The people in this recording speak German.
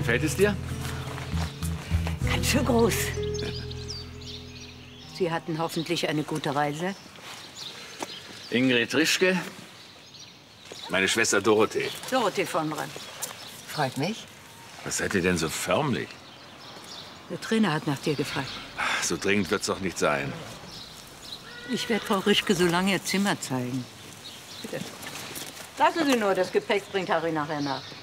Gefällt es dir? Ganz schön groß. Sie hatten hoffentlich eine gute Reise. Ingrid Rischke, meine Schwester Dorothee. Dorothee von Rem. Freut mich. Was seid ihr denn so förmlich? Der Trainer hat nach dir gefragt. Ach, so dringend wird's doch nicht sein. Ich werde Frau Rischke so lange ihr Zimmer zeigen. Bitte. Lassen Sie nur, das Gepäck bringt Harry nachher nach.